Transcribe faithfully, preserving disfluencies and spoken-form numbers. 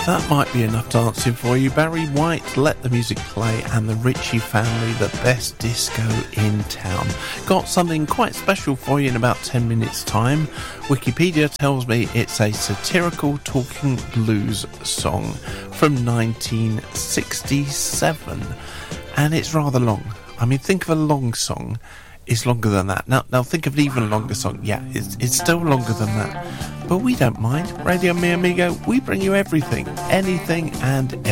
That might be enough dancing for you. Barry White, Let the Music Play, and the Ritchie Family, the best disco in town. Got something quite special for you in about ten minutes time. Wikipedia tells me it's a satirical talking blues song from nineteen sixty-seven, and it's rather long. I mean, think of a long song. It's longer than that. Now, now think of an even longer song. Yeah, it's, it's still longer than that. But we don't mind. Radio Mi Amigo, we bring you everything, anything and everything.